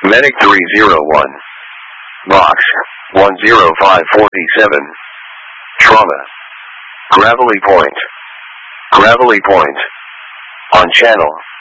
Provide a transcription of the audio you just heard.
Medic 301. Box 10547. Trauma. Gravelly Point. Gravelly Point. On channel